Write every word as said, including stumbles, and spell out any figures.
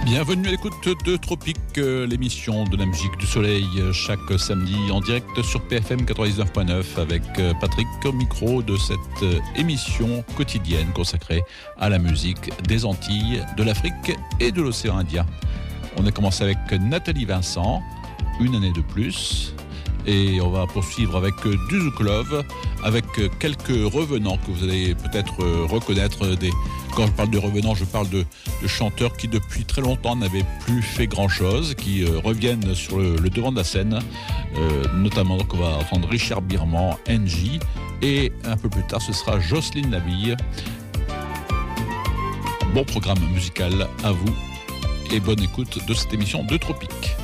Bienvenue à l'écoute de Tropique, l'émission de la musique du soleil, chaque samedi en direct sur P F M quatre-vingt-dix-neuf point neuf avec Patrick au micro de cette émission quotidienne consacrée à la musique des Antilles, de l'Afrique et de l'océan Indien. On a commencé avec Nathalie Vincent, une année de plus, et on va poursuivre avec du Zouk Love, avec quelques revenants que vous allez peut-être reconnaître. Des... Quand je parle de revenants, je parle de, de chanteurs qui depuis très longtemps n'avaient plus fait grand-chose, qui euh, reviennent sur le, le devant de la scène, euh, notamment donc on va entendre Richard Birman, N J, et un peu plus tard ce sera Jocelyne Labille. Bon programme musical à vous et bonne écoute de cette émission de Tropique.